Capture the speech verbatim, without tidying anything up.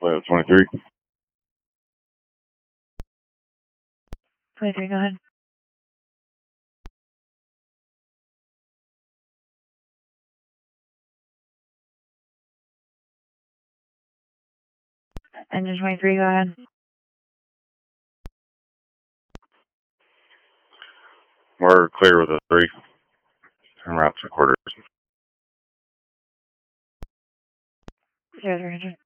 Toyota twenty-three. twenty-three, go ahead. Engine twenty-three, go ahead. We're clear with a three. Turn around three quarters. zero three hundred.